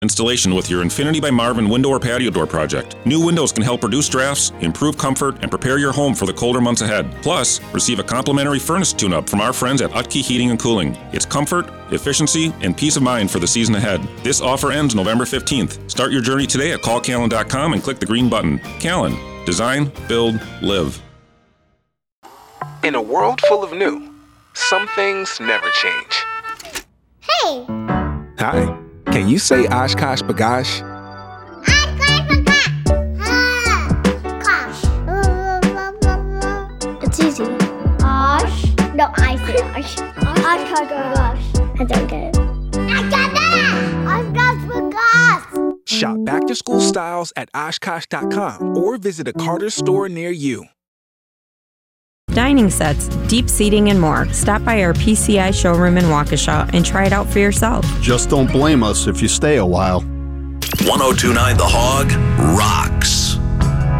installation with your Infinity by Marvin window or patio door project. New windows can help reduce drafts, improve comfort, and prepare your home for the colder months ahead. Plus, receive a complimentary furnace tune-up from our friends at Utke Heating and Cooling. It's comfort, efficiency, and peace of mind for the season ahead. This offer ends November 15th. Start your journey today at callcallen.com and click the green button. Callen. Design, build, live. In a world full of new, some things never change. Hey! Hi. Can you say Oshkosh B'gosh? It's easy. Osh? No, I say Osh. Oshkosh B'gosh. I don't get it. I got that! Oshkosh B'gosh! Shop back-to-school styles at Oshkosh.com or visit a Carter's store near you. Dining sets, deep seating, and more. Stop by our PCI showroom in Waukesha and try it out for yourself. Just don't blame us if you stay a while. 102.9 The Hog, rock.